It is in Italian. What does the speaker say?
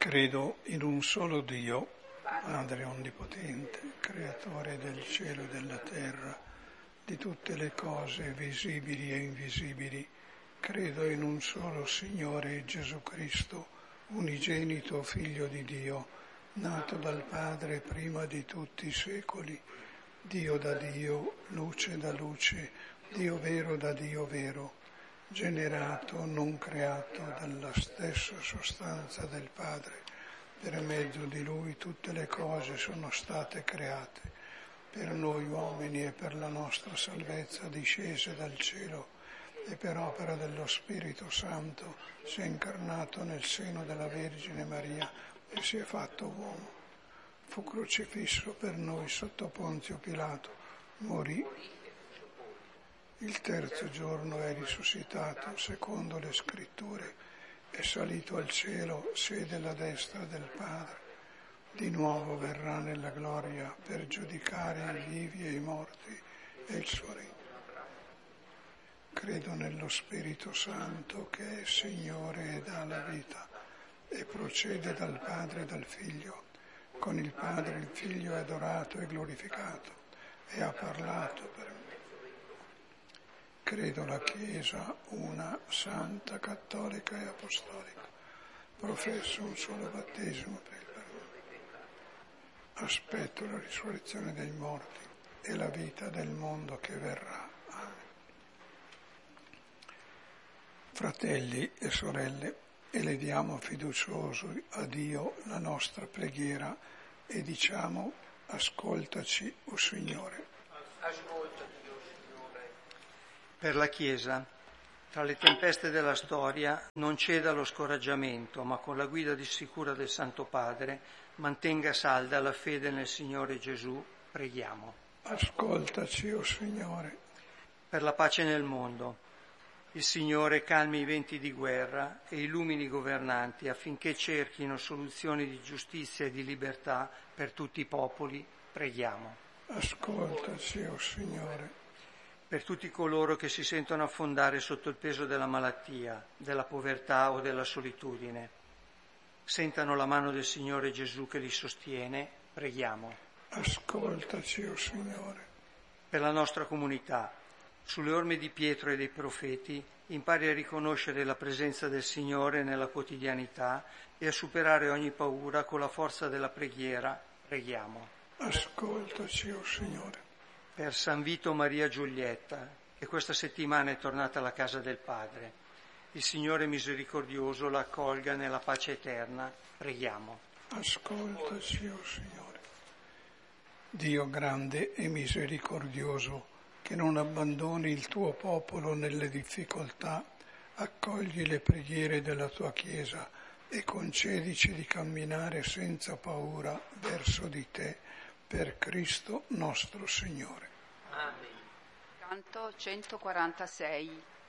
Credo in un solo Dio, Padre Onnipotente, Creatore del cielo e della terra, di tutte le cose visibili e invisibili. Credo in un solo Signore Gesù Cristo, unigenito Figlio di Dio, nato dal Padre prima di tutti i secoli, Dio da Dio, luce da luce, Dio vero da Dio vero, generato, non creato, dalla stessa sostanza del Padre. Per mezzo di Lui tutte le cose sono state create, per noi uomini e per la nostra salvezza discese dal cielo, e per opera dello Spirito Santo si è incarnato nel seno della Vergine Maria e si è fatto uomo. Fu crocifisso per noi sotto Ponzio Pilato, morì. Il terzo giorno è risuscitato, secondo le Scritture, è salito al cielo, siede alla destra del Padre. Di nuovo verrà nella gloria per giudicare i vivi e i morti e il suo regno. Credo nello Spirito Santo che è Signore e dà la vita e procede dal Padre e dal Figlio. Con il Padre il Figlio è adorato e glorificato e ha parlato per me. Credo la Chiesa, una, santa, cattolica e apostolica. Professo un solo battesimo per il perdono. Aspetto la risurrezione dei morti e la vita del mondo che verrà. Amen. Fratelli e sorelle, eleviamo fiduciosi a Dio la nostra preghiera e diciamo: ascoltaci, o Signore. Per la Chiesa, tra le tempeste della storia, non ceda allo scoraggiamento, ma con la guida sicura del Santo Padre mantenga salda la fede nel Signore Gesù. Preghiamo. Ascoltaci, o Signore. Per la pace nel mondo, il Signore calmi i venti di guerra e illumini i governanti affinché cerchino soluzioni di giustizia e di libertà per tutti i popoli. Preghiamo. Ascoltaci, o Signore. Per tutti coloro che si sentono affondare sotto il peso della malattia, della povertà o della solitudine, sentano la mano del Signore Gesù che li sostiene, preghiamo. Ascoltaci, o Signore. Per la nostra comunità, sulle orme di Pietro e dei profeti, impari a riconoscere la presenza del Signore nella quotidianità e a superare ogni paura con la forza della preghiera, preghiamo. Ascoltaci, o Signore. Per San Vito Maria Giulietta, che questa settimana è tornata alla casa del Padre. Il Signore misericordioso la accolga nella pace eterna. Preghiamo. Ascoltaci, o Signore. Dio grande e misericordioso, che non abbandoni il tuo popolo nelle difficoltà, accogli le preghiere della tua Chiesa e concedici di camminare senza paura verso di te, per Cristo nostro Signore. Amen. Canto 146.